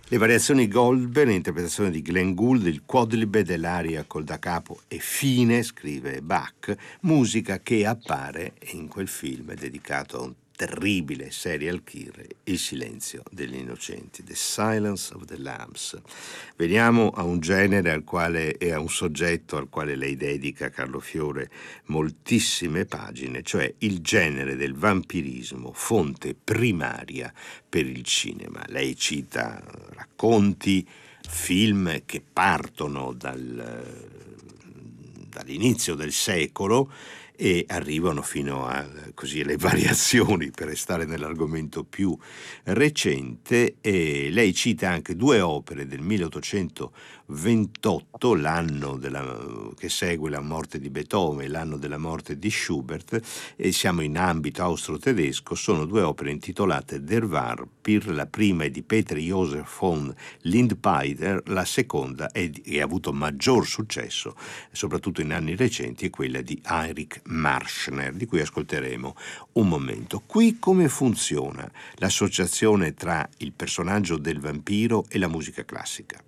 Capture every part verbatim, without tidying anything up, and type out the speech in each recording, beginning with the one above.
Le variazioni Goldberg, interpretazione di Glenn Gould, il quadlibet dell'aria col da capo e fine, scrive Bach, musica che appare in quel film dedicato a un terribile serial killer, Il silenzio degli innocenti, The Silence of the Lambs. Veniamo a un genere al quale e a un soggetto al quale lei dedica, Carlo Fiore, moltissime pagine, cioè il genere del vampirismo, fonte primaria per il cinema. Lei cita racconti, film che partono dal, dall'inizio del secolo e arrivano fino a così le variazioni, per restare nell'argomento più recente. E lei cita anche due opere del milleottocentoventotto, l'anno della, che segue la morte di Beethoven, l'anno della morte di Schubert, e siamo in ambito austro-tedesco. Sono due opere intitolate Der Vampir, la prima è di Peter Joseph von Lindpader, la seconda è di, e ha avuto maggior successo soprattutto in anni recenti, è quella di Heinrich Marschner, di cui ascolteremo un momento. Qui come funziona l'associazione tra il personaggio del vampiro e la musica classica?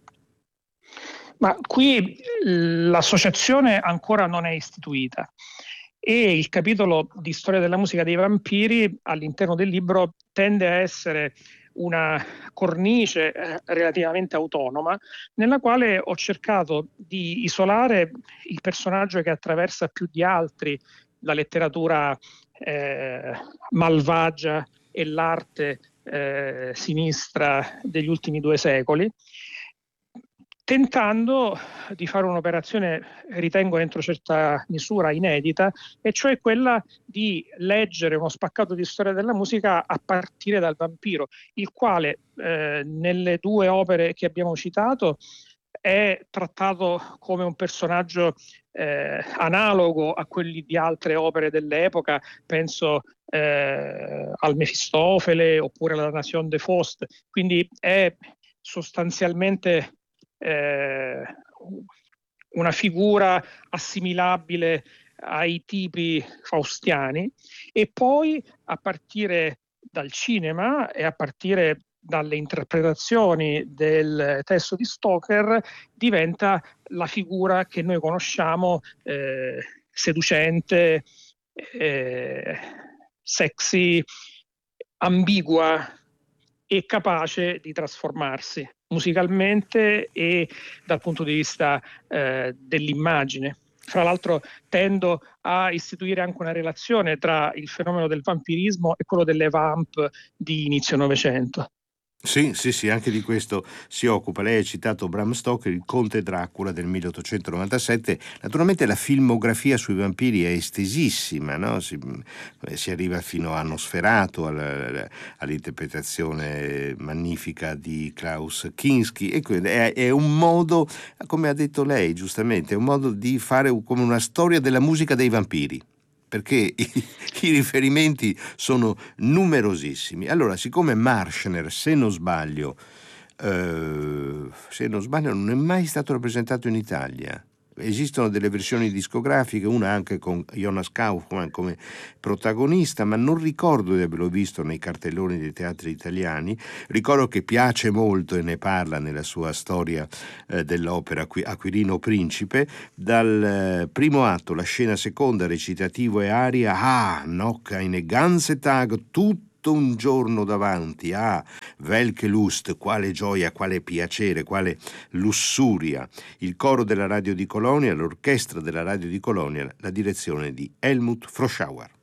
Ma qui l'associazione ancora non è istituita e il capitolo di storia della musica dei vampiri all'interno del libro tende a essere una cornice eh, relativamente autonoma, nella quale ho cercato di isolare il personaggio che attraversa più di altri la letteratura eh, malvagia e l'arte eh, sinistra degli ultimi due secoli, tentando di fare un'operazione, ritengo entro certa misura inedita, e cioè quella di leggere uno spaccato di storia della musica a partire dal vampiro, il quale eh, nelle due opere che abbiamo citato è trattato come un personaggio eh, analogo a quelli di altre opere dell'epoca, penso eh, al Mefistofele oppure alla Nation de Faust, quindi è sostanzialmente Eh, una figura assimilabile ai tipi faustiani, e poi a partire dal cinema e a partire dalle interpretazioni del testo di Stoker diventa la figura che noi conosciamo, eh, seducente, eh, sexy, ambigua e capace di trasformarsi musicalmente e dal punto di vista eh, dell'immagine. Fra l'altro tendo a istituire anche una relazione tra il fenomeno del vampirismo e quello delle vamp di inizio Novecento. Sì, sì, sì, anche di questo si occupa. Lei ha citato Bram Stoker, Il Conte Dracula del milleottocentonovantasette. Naturalmente la filmografia sui vampiri è estesissima, no? Si, si arriva fino a Nosferatu, alla, all'interpretazione magnifica di Klaus Kinski, e è, è un modo, come ha detto lei giustamente, è un modo di fare come una storia della musica dei vampiri, perché i, i riferimenti sono numerosissimi. Allora, siccome Marschner, se non sbaglio, eh, se non sbaglio, non è mai stato rappresentato in Italia. Esistono delle versioni discografiche, una anche con Jonas Kaufmann come protagonista, ma non ricordo di averlo visto nei cartelloni dei teatri italiani. Ricordo che piace molto, e ne parla nella sua storia eh, dell'opera Aquilino Principe, dal eh, primo atto, la scena seconda, recitativo e aria, ah, noch eine ganze Tag, tutto un giorno davanti, ah, welche Lust, quale gioia, quale piacere, quale lussuria. Il coro della radio di Colonia, l'orchestra della radio di Colonia, la direzione di Helmut Froschauer.